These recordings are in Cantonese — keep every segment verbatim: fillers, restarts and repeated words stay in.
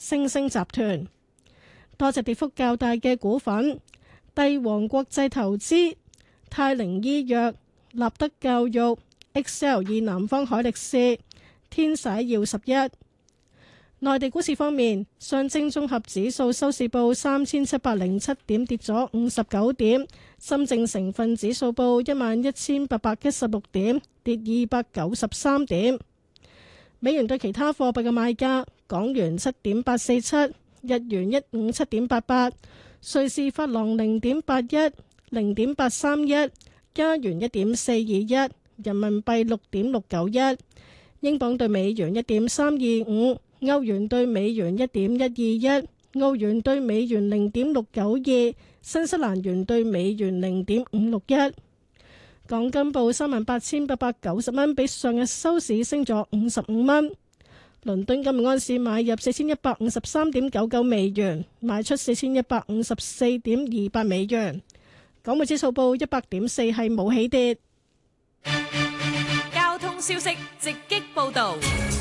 星星集團。多隻跌幅較大嘅股份：帝王國際投資、泰寧醫藥、立德教育、X L 以南方海力士、天璽耀十一。內地股市方面，上證綜合指數收市報三千七百零七點，跌咗五十九點；深證成分指數報一萬一千八百一十六點，跌二百九十三點。美元對其他貨幣嘅賣價：港元七點八四七，日元一五七點八八，瑞士法郎零點八一，零點八三一，加元一點四二一，人民幣六點六九一，英鎊對美元一點三二五。歐元對美元一點一二一，澳元對美元零點六九二，新西蘭元對美元零點五六一。港金報三萬八千八百九十蚊，比上日收市升咗五十五蚊。倫敦金按市買入四千一百五十三點九九美元，賣出四千一百五十四點二八美元。港匯指數報一百點四，係冇起跌。 交通消息直擊報道。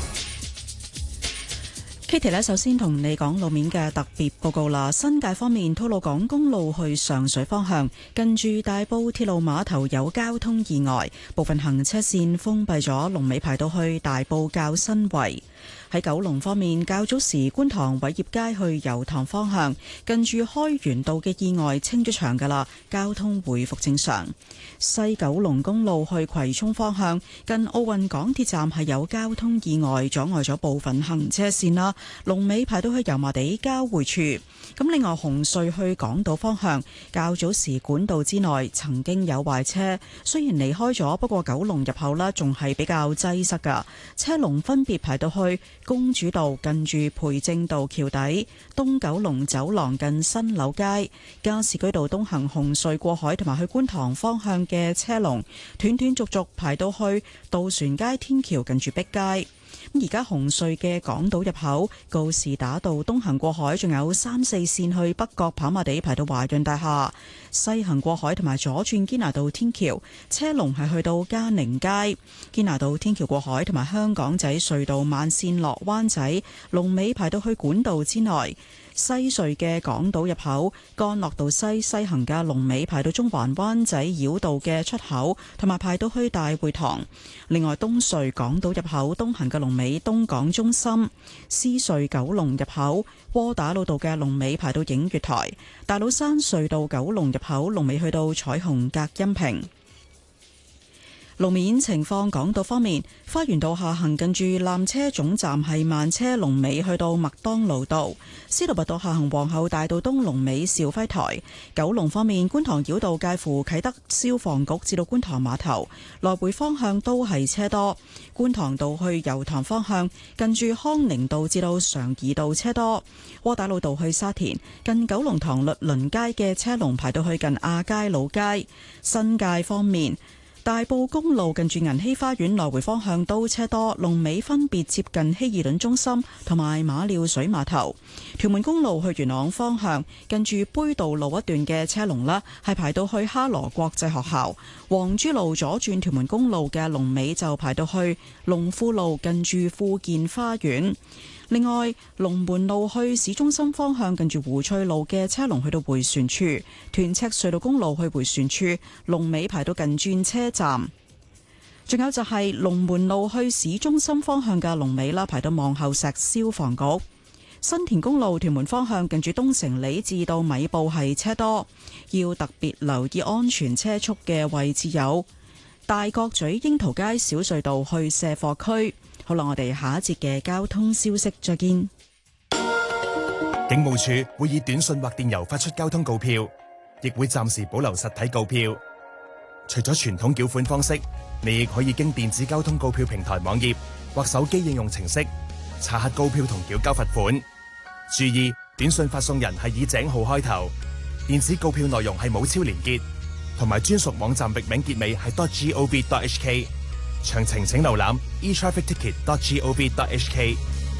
Kitty 咧，首先同你講路面嘅特別報告啦。新界方面，吐露港公路去上水方向，近住大埔鐵路碼頭有交通意外，部分行車線封閉咗，龍尾排到去大埔滘新圍。喺九龍方面，較早時觀塘偉業街去油塘方向，近住開源道嘅意外清咗場㗎啦，交通回復正常。西九龍公路去葵涌方向，近奧運港鐵站係有交通意外，阻礙咗部分行車線啦，龍尾排到去油麻地交匯處。咁另外，紅隧去港島方向，較早時管道之內曾經有壞車，雖然離開咗，不過九龍入口啦仲係比較擠塞㗎，車龍分別排到去公主道近住培正道橋底，東九龍走廊近新柳街，加士居道東行紅隧過海同埋去觀塘方向嘅車龍斷斷續續排到去渡船街天橋近住碧街。而家紅隧嘅港島入口告士打道東行過海，仲有三四線去北角跑馬地排到華潤大廈，西行過海同埋左轉堅拿道天橋車龍係去到嘉寧街，堅拿道天橋過海同埋香港仔隧道慢線落灣仔，龍尾排到去管道之內。西隧嘅港島入口干諾道西西行嘅龍尾排到中環灣仔繞道嘅出口，同埋排到去大會堂。另外，東隧港島入口東行嘅龍尾東港中心，獅隧九龍入口窩打老道嘅龍尾排到映月台，大老山隧道九龍入口龍尾去到彩虹隔音屏。路面情況，港島方面，花園道下行近住纜車總站係慢車，龍尾去到麥當勞道；司徒拔道下行皇后大道東龍尾兆輝台。九龍方面，觀塘繞道介乎啟德消防局至到觀塘碼頭來回方向都係車多。觀塘道去油塘方向近住康寧道至到常怡道車多。窩打老道去沙田近九龍塘律倫街嘅車龍排到去近亞皆老街。新界方面，大埔公路近住銀禧花園來回方向都車多，龍尾分別接近希爾頓中心同埋馬料水碼頭。屯門公路去元朗方向近住杯渡路一段嘅車龍啦，係排到去哈羅國際學校。黃珠路左轉屯門公路嘅龍尾就排到去龍富路近住富健花園。另外，龍門路去市中心方向近住湖翠路嘅車龍去到迴旋處，屯赤隧道公路去迴旋處龍尾排到近轉車站。仲有就係龍門路去市中心方向嘅龍尾啦，排到望后石消防局。新田公路屯門方向近住東城里至到米埔係車多，要特別留意安全車速嘅位置有大角咀櫻桃街小隧道去卸貨區。好啦，我哋下一節嘅交通消息再見。 警務處會以短信或電郵發出交通告票，亦會暫時保留實體告票。除咗傳統繳款方式，你亦可以經電子交通告票平台網頁或手機應用程式查核告票同繳交罰款。注意，短信發送人係以井號開頭，電子告票內容係冇超連結，同埋專屬網站域名結尾係 .gov.hk。詳情請瀏覽 e traffic ticket dot gov dot h k。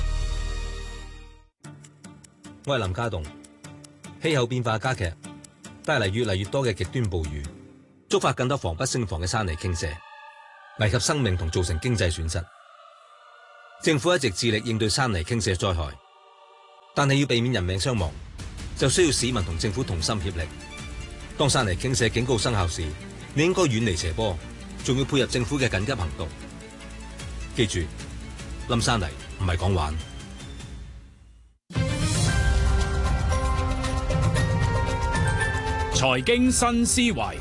我係林家棟。氣候變化加劇，帶嚟越嚟越多嘅極端暴雨，觸發更多防不勝防嘅山泥傾瀉，危及生命同造成經濟損失。政府一直致力應對山泥傾瀉災害， 但係要避免人命傷亡，就需要市民同政府同心協力。當山泥傾瀉警告生效時，你應該遠離斜坡，仲要配合政府嘅緊急行動。記住，冧山泥唔係講玩。 財經新思維，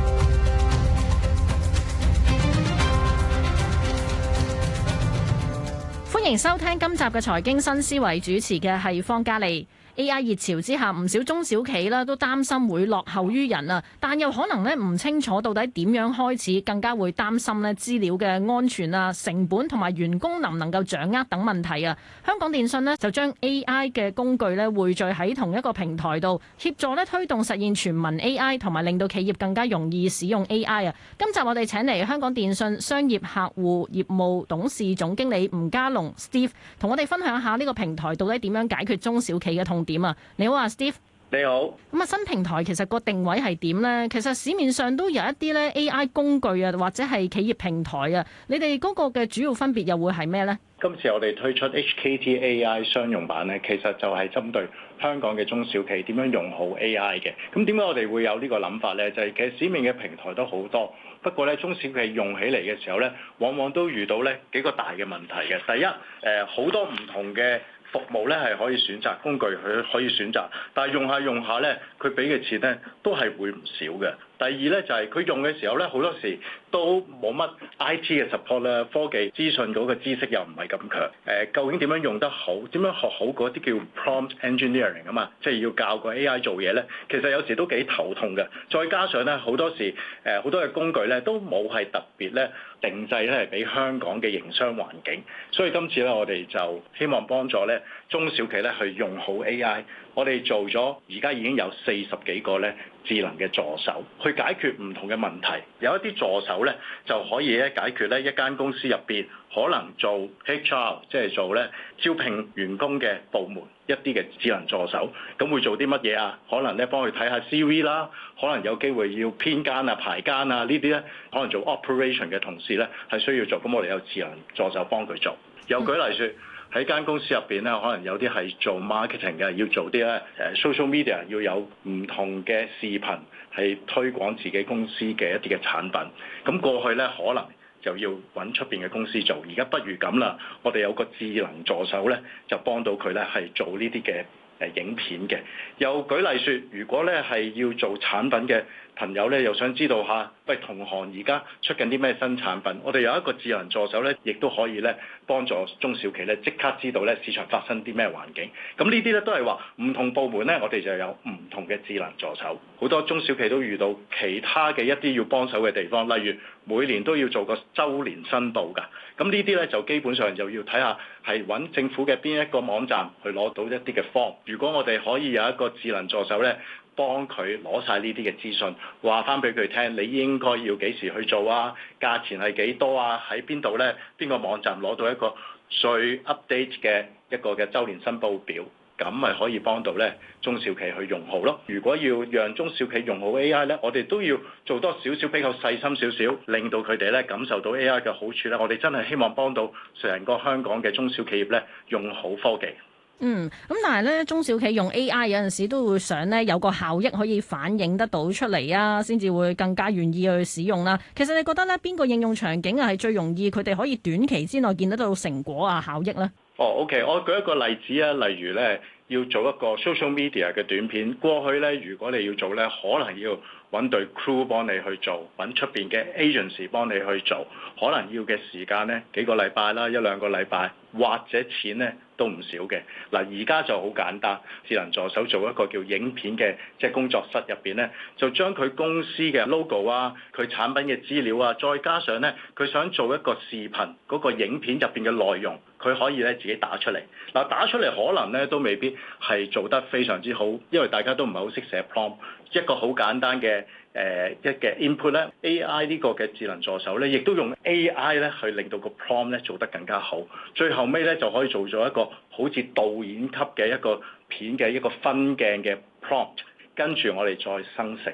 歡迎收聽今集嘅財經新思維，主持嘅係方嘉利。A I 熱潮之下，唔少中小企啦都擔心會落後於人啊，但又可能咧唔清楚到底點樣開始，更加會擔心咧資料嘅安全啊、成本同埋員工能唔能夠掌握等問題啊。香港電訊咧就將 A I 嘅工具咧匯聚喺同一個平台度，協助咧推動實現全民 A I， 同埋令到企業更加容易使用 A I 啊。今集我哋請嚟香港電訊商業客戶業務董事總經理吳家龍 Steve， 同我哋分享下呢個平台到底點樣解決中小企嘅痛點啊！你好啊 ，Steve。 你好。 咁啊，新平台其實個定位係點呢？其實市面上都有一啲咧 A I 工具啊，或者係企業平台啊。你哋嗰個嘅主要分別又會係咩呢？ 今次我哋推出 H K T A I 商用版咧，其實就係針對香港嘅中小企點樣用好 A I 嘅。咁點解我哋會有呢個諗法呢？就係其實市面嘅平台都好多，不過咧中小企用起嚟嘅時候咧，往往都遇到咧幾個大嘅問題嘅。第一，誒好多唔同嘅服務咧係可以選擇，工具佢可以選擇，但係用下用下咧，佢俾嘅錢咧都係會唔少嘅。第二咧就係佢用嘅時候咧，好多時都冇乜 I T 嘅 support 啦，科技資訊嗰個知識又唔係咁強。誒，究竟點樣用得好？點樣學好嗰啲叫 prompt engineering 啊嘛，即係要教個 A I 做嘢咧，其實有時都幾頭痛嘅。再加上咧，好多時誒好多嘅工具咧都冇係特別咧定製咧係俾香港嘅營商環境，所以今次咧我哋就希望幫助咧中小企咧去用好 A I。我哋做咗而家已經有四十幾個咧智能嘅助手，去解決唔同嘅問題。有一啲助手咧就可以咧解決咧一間公司入邊可能做 H R， 即係做咧招聘員工嘅部門一啲嘅智能助手。咁會做啲乜嘢啊？可能咧幫佢睇下 C V 啦，可能有機會要編間啊、排間啊呢啲咧，可能做 operation 嘅同事咧係需要做。咁我哋有智能助手幫佢做。又舉例說，喺間公司入邊咧，可能有啲係做 marketing 嘅，要做啲咧誒 social media，要有唔同嘅視頻係推廣自己公司嘅一啲嘅產品。咁過去咧可能就要揾出邊嘅公司做，而家不如咁啦，我哋有個智能助手咧，就幫到佢咧係做呢啲嘅誒影片嘅。又舉例說，如果咧係要做產品嘅朋友咧，又想知道下，喂，同行而家出緊啲咩新產品？我哋有一個智能助手咧，亦都可以咧幫助中小企咧即刻知道咧市場發生啲咩環境。咁呢啲咧都係話唔同部門咧，我哋就有唔同嘅智能助手。好多中小企都遇到其他嘅一啲要幫手嘅地方，例如每年都要做個週年申報㗎。咁呢啲咧就基本上就要睇下係揾政府嘅邊一個網站去攞到一啲嘅 form。如果我哋可以有一個智能助手咧，幫佢攞晒呢啲嘅資訊，話翻俾佢聽，你應該要幾時去做啊？價錢係幾多啊？喺邊度呢？邊個網站攞到一個最 update 嘅一個嘅週年申報表，咁咪可以幫到呢中小企去用好咯。如果要讓中小企用好 A I 呢，我哋都要做多少少比較細心少少，令到佢哋呢感受到 A I 嘅好處呢。我哋真係希望幫到成個香港嘅中小企業呢用好科技。 嗯，咁但係咧，中小企用 A I 有陣時都會想咧有個效益可以反映得到出嚟啊，先至會更加願意去使用啦。其實你覺得咧邊個應用場景啊係最容易佢哋可以短期之內見得到成果啊效益咧？ 哦 ，OK，我舉一個例子啊，例如咧要做一個 social media 嘅短片，過去咧如果你要做咧，可能要揾隊 crew 幫你去做，揾出邊嘅 agency 幫你去做，可能要嘅時間咧幾個禮拜啦，一兩個禮拜，或者錢咧都唔少嘅。嗱，而家就好簡單，智能助手做一個叫影片嘅即係工作室入邊咧，就將佢公司嘅 logo 啊，佢產品嘅資料啊，再加上咧佢想做一個視頻嗰個影片入邊嘅內容，佢可以咧自己打出嚟。嗱，打出嚟可能咧都未必係做得非常之好，因為大家都唔係好識寫 prompt。一個好簡單嘅誒、呃、一嘅 input 咧 ，A I 呢個嘅智能助手咧，亦都用 A I 咧去令到個 prompt 咧做得更加好。最後尾咧就可以做咗一個好似導演級嘅一個片嘅一個分鏡嘅 prompt，跟住我哋再生成。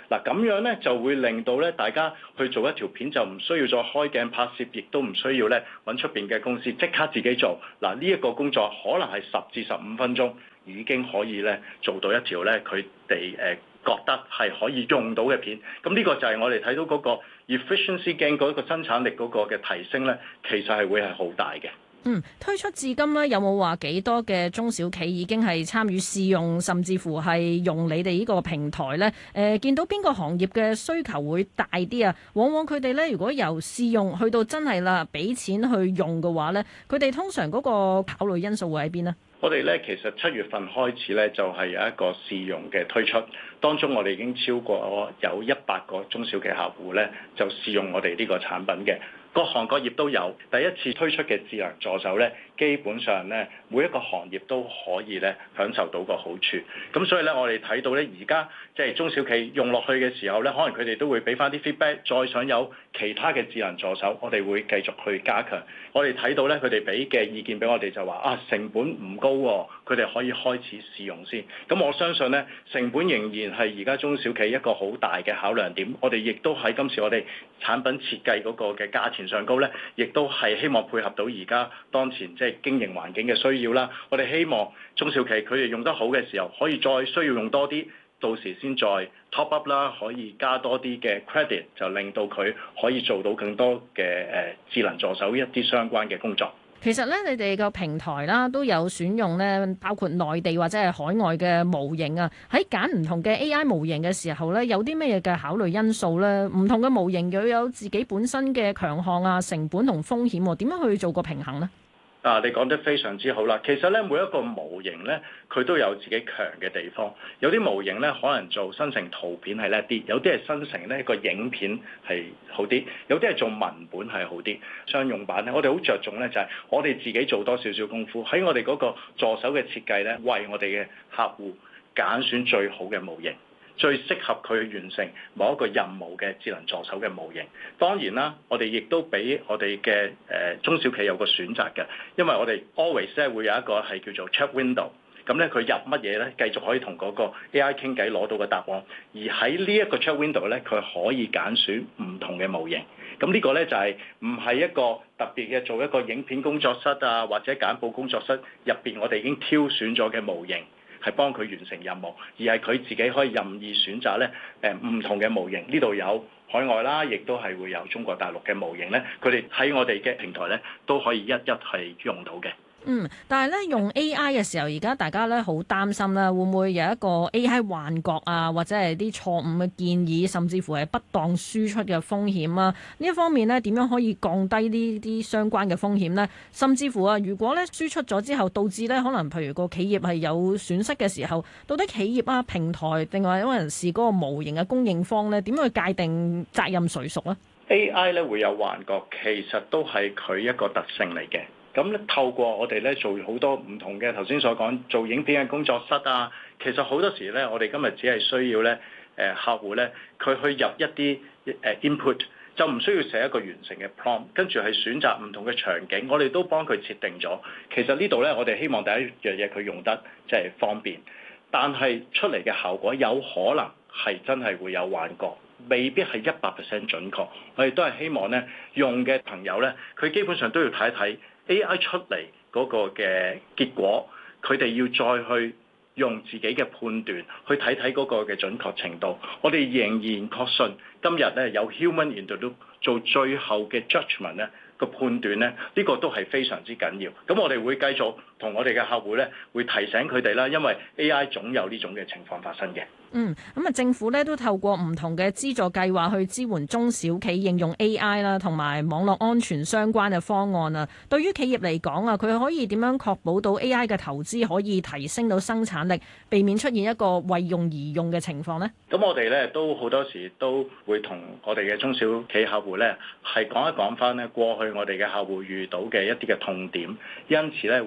嗱，咁樣咧就會令到咧大家去做一條片就唔需要再開鏡拍攝，亦都唔需要咧揾出邊嘅公司即刻自己做。嗱，呢一個工作可能係十至十五分鐘已經可以咧做到一條咧佢哋誒覺得係可以用到嘅片。咁呢個就係我哋睇到嗰個 efficiency gain 嗰個生產力嗰個嘅提升咧，其實係會係好大嘅。 嗯，推出至今咧，有冇話幾多嘅中小企已經係參與試用，甚至乎係用你哋呢個平台咧？誒、呃，見到邊個行業嘅需求會大啲啊？往往佢哋咧，如果由試用去到真係啦，俾錢去用嘅話咧，佢哋通常嗰個考慮因素會喺邊呢？ 我哋咧其實七月份開始咧就係有一個試用嘅推出，當中我哋已經超過有一百個中小企客戶咧就試用我哋呢個產品嘅。各行各業都有。第一次推出嘅智能助手咧，基本上咧每一個行業都可以咧享受到個好處。咁所以咧，我哋睇到咧而家即係中小企用落去嘅時候咧，可能佢哋都會俾翻啲 feedback，再想有其他嘅智能助手，我哋會繼續去加強。我哋睇到咧，佢哋俾嘅意見俾我哋就話啊，成本唔高喎，佢哋可以開始試用先。咁我相信咧，成本仍然係而家中小企一個好大嘅考量點。我哋亦都喺今次我哋產品設計嗰個嘅價錢上高咧，亦都係希望配合到而家當前即係經營環境嘅需要啦。我哋希望中小企佢哋用得好嘅時候，可以再需要用多啲，到時先再 top up 啦，可以加多啲嘅 credit， 就令到佢可以做到更多嘅誒智能助手一啲相關嘅工作。 其實咧，你哋個平台啦都有選用咧，包括內地或者係海外嘅模型啊。喺揀唔同嘅 A I 模型嘅時候咧，有啲咩嘅考慮因素咧？唔同嘅模型又有自己本身嘅強項啊、成本同風險，點樣去做個平衡呢？ 啊，你講得非常之好啦。其實咧，每一個模型咧，佢都有自己強嘅地方。有啲模型咧，可能做生成圖片係叻啲；有啲係生成呢個影片係好啲；有啲係做文本係好啲。商用版咧，我哋好着重咧，就係我哋自己做多少少功夫喺我哋嗰個助手嘅設計咧，為我哋嘅客戶揀選最好嘅模型，最適合佢去完成某一個任務嘅智能助手嘅模型。當然啦，我哋亦都俾我哋嘅誒中小企有個選擇嘅，因為我哋 always 咧會有一個係叫做 chat window，咁咧佢入乜嘢咧，繼續可以同嗰個 A I 傾偈攞到個答案。而喺呢一個 chat window 咧，佢可以揀選唔同嘅模型。咁呢個咧就係唔係一個特別嘅做一個影片工作室啊，或者簡報工作室入邊，我哋已經挑選咗嘅模型，係幫佢完成任務，而係佢自己可以任意選擇咧，誒唔同嘅模型。呢度有海外啦，亦都係會有中國大陸嘅模型咧。佢哋喺我哋嘅平台咧都可以一一係用到嘅。 嗯，但係咧用 A I 嘅時候，而家大家咧好擔心啦，會唔會有一個 A I 幻覺啊，或者係啲錯誤嘅建議，甚至乎係不當輸出嘅風險啊？呢一方面咧，點樣可以降低呢啲相關嘅風險呢？甚至乎啊，如果咧輸出咗之後，導致咧可能譬如個企業係有損失嘅時候，到底企業啊、平台定係因為人事嗰個模型嘅供應方咧，點樣去界定責任誰屬呢？ A I 咧會有幻覺，其實都係佢一個特性嚟嘅。咁咧透過我哋咧做好多唔同嘅頭先所講做影片嘅工作室啊，其實好多時咧我哋今日只係需要咧誒客戶咧佢去入一啲誒 input， 就唔需要寫一個完成嘅 prompt， 跟住係選擇唔同嘅場景，我哋都幫佢設定咗。其實呢度咧我哋希望第一樣嘢佢用得即係方便，但係出嚟嘅效果有可能係真係會有幻覺，未必係一百 percent 準確。我哋都係希望咧用嘅朋友咧，佢基本上都要睇一睇 A I 出嚟嗰個嘅結果，佢哋要再去用自己嘅判斷去睇睇嗰個嘅準確程度。我哋仍然確信今日咧有 human in the loop 做最後嘅 judgment 咧個判斷咧，呢、呢個都係非常之緊要。咁我哋會繼續同我哋嘅客戶咧會提醒佢哋啦，因為 A I 總有呢種嘅情況發生嘅。 嗯，咁啊，政府咧都透過唔同嘅資助計劃去支援中小企應用 A I 啦，同埋網絡安全相關嘅方案啊。對於企業嚟講啊，佢可以點樣確保到 A I 嘅投資可以提升到生產力，避免出現一個為用而用嘅情況呢？咁我哋咧都好多時都會同我哋嘅中小企客戶咧係講一講翻咧過去我哋嘅客戶遇到嘅一啲嘅痛點，因此咧會介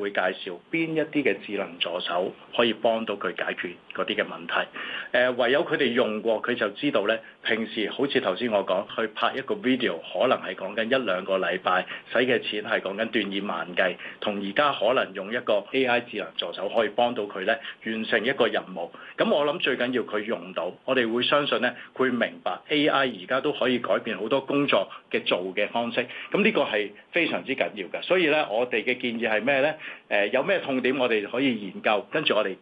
紹邊一啲嘅智能助手可以幫到佢解決嗰啲嘅問題。誒、呃，唯有佢哋用過，佢就知道咧。平時好似頭先我講，去拍一個 video，可能係講緊一兩個禮拜，使嘅錢係講緊斷以萬計，同而家可能用一個 A I 智能助手可以幫到佢咧完成一個任務。咁我諗最緊要佢用到，我哋會相信咧，佢明白 A I 而家都可以改變好多工作嘅做嘅方式。咁呢個係非常之緊要嘅。所以咧，我哋嘅建議係咩咧？誒、呃，有咩痛點我哋可以研究，跟住我哋